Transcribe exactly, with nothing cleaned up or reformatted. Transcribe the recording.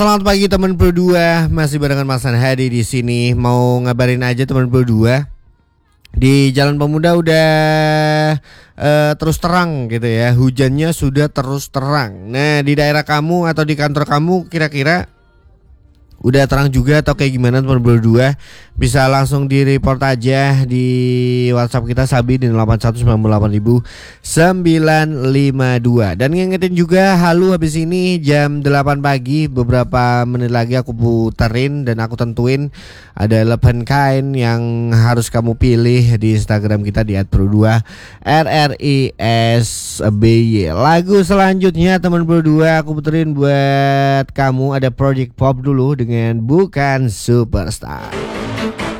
Selamat pagi teman berdua, masih barengan Mas Hadi di sini. Mau ngabarin aja teman berdua, di Jalan Pemuda udah uh, terus terang gitu ya. Hujannya sudah terus terang. Nah, di daerah kamu atau di kantor kamu kira-kira udah terang juga atau kayak gimana teman berdua? Bisa langsung di report aja di WhatsApp kita Sabi di delapan satu sembilan delapan sembilan lima dua. Dan ngingetin juga halu habis ini jam delapan pagi, beberapa menit lagi aku puterin dan aku tentuin ada delapan kain yang harus kamu pilih di Instagram kita di et pro dua R R I S B Y. Lagu selanjutnya teman berdua aku puterin buat kamu ada Project Pop dulu dengan Bukan Superstar.